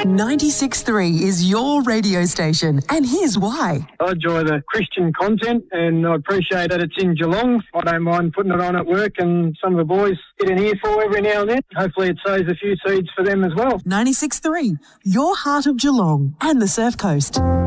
96.3 is your radio station, and here's why. I enjoy the Christian content and I appreciate that it's in Geelong. I don't mind putting it on at work and some of the boys get an earful every now and then. Hopefully it sows a few seeds for them as well. 96.3, your heart of Geelong and the Surf Coast.